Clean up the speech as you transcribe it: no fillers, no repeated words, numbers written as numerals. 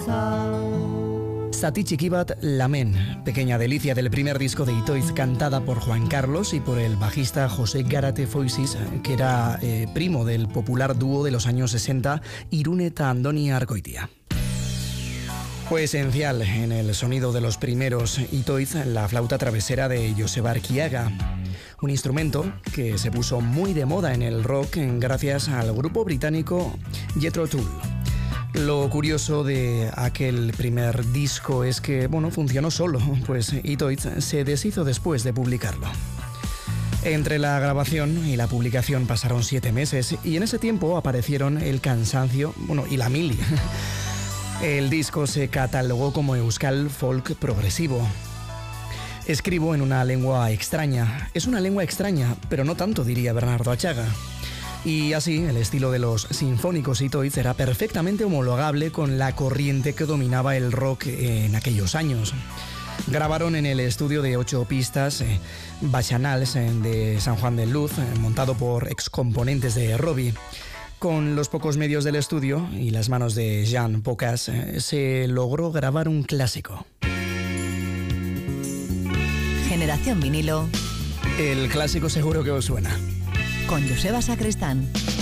Zati txiki bat Lamen, pequeña delicia del primer disco de Itoiz, cantada por Juan Carlos y por el bajista José Gárate Foisis, que era primo del popular dúo de los años 60, Irune eta Andoni Argoitia. Fue esencial en el sonido de los primeros Itoiz la flauta travesera de Joseba Arquiaga, un instrumento que se puso muy de moda en el rock gracias al grupo británico Jethro Tull. Lo curioso de aquel primer disco es que, funcionó solo, pues Itoiz se deshizo después de publicarlo. Entre la grabación y la publicación pasaron 7 meses y en ese tiempo aparecieron el cansancio, y la mili. El disco se catalogó como euskal folk progresivo. Escribo en una lengua extraña. Es una lengua extraña, pero no tanto, diría Bernardo Atxaga. Y así, el estilo de los sinfónicos Itoiz era perfectamente homologable con la corriente que dominaba el rock en aquellos años. Grabaron en el estudio de 8 pistas, Bacchanals, de San Juan de Luz, montado por excomponentes de Robbie. Con los pocos medios del estudio y las manos de Jean Pocas, se logró grabar un clásico. Generación Vinilo. El clásico seguro que os suena. Con Joseba Sacristán.